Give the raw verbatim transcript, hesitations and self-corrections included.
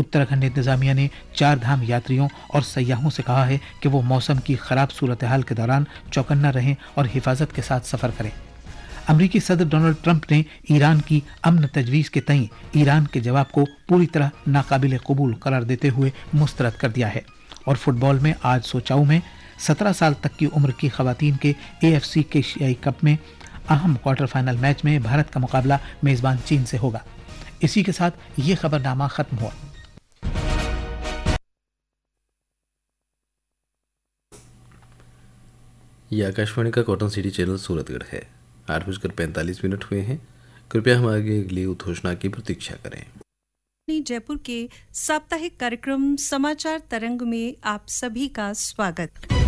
उत्तराखंड इंतजामिया ने चार धाम यात्रियों और सयाहों से कहा है कि वो मौसम की खराब सूरत हाल के दौरान चौकन्ना रहें और हिफाजत के साथ सफर करें। अमरीकी सदर डोनाल्ड ट्रंप ने ईरान की अमन तजवीज़ के तई ईरान के जवाब को पूरी तरह नाकाबिल कबूल करार देते हुए मुस्तरद कर दिया है। और फुटबॉल में आज सोचाऊ में सत्रह साल तक की उम्र की खवातीन के एएफसी एशियाई कप में अहम क्वार्टर फाइनल मैच में भारत का मुकाबला मेजबान चीन से होगा। इसी के साथ ये खबरनामा खत्म हुआ। ये आकाशवाणी का कॉटन सिटी चैनल सूरतगढ़ है। आठ बजकर पैंतालीस मिनट हुए हैं। कृपया हम आगे अगली उद्घोषणा की प्रतीक्षा करें। जयपुर के साप्ताहिक कार्यक्रम समाचार तरंग में आप सभी का स्वागत।